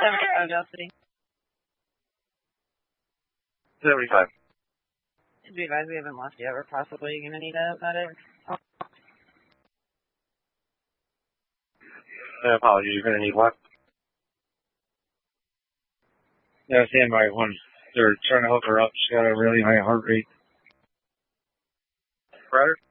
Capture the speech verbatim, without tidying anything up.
seventy-five Dow City. seventy-five. Be advised we haven't left yet. We're possibly going to need a medic. Uh, apologies, you're going to need what? Yeah, stand by one. They're trying to hook her up. She's got a really high heart rate. Roger.